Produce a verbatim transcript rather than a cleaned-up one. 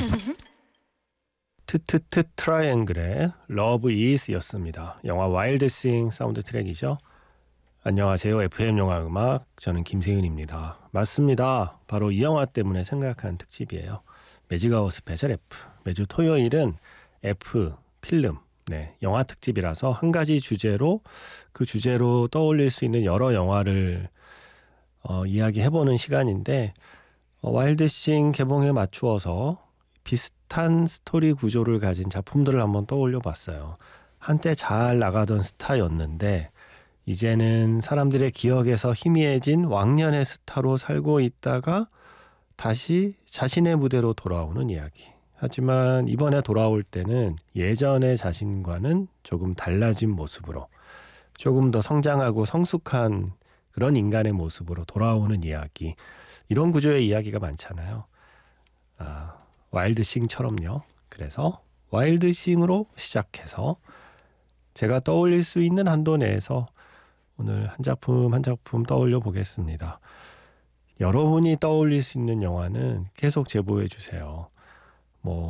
트트트 트라이앵글의 Love Is 였습니다. 영화 와일드 싱 사운드 트랙이죠. 안녕하세요. 에프엠 영화 음악, 저는 김세윤입니다. 맞습니다. 바로 이 영화 때문에 생각한 특집이에요. 매직아웃 스페셜 F. 매주 토요일은 F 필름, 네, 영화 특집이라서 한 가지 주제로 그 주제로 떠올릴 수 있는 여러 영화를 어, 이야기해보는 시간인데 어, 와일드 싱 개봉에 맞추어서 비슷한 스토리 구조를 가진 작품들을 한번 떠올려 봤어요. 한때 잘 나가던 스타였는데 이제는 사람들의 기억에서 희미해진 왕년의 스타로 살고 있다가 다시 자신의 무대로 돌아오는 이야기. 하지만 이번에 돌아올 때는 예전의 자신과는 조금 달라진 모습으로, 조금 더 성장하고 성숙한 그런 인간의 모습으로 돌아오는 이야기. 이런 구조의 이야기가 많잖아요. 아, 와일드싱처럼요. 그래서 와일드싱으로 시작해서 제가 떠올릴 수 있는 한도 내에서 오늘 한 작품 한 작품 떠올려 보겠습니다. 여러분이 떠올릴 수 있는 영화는 계속 제보해 주세요. 뭐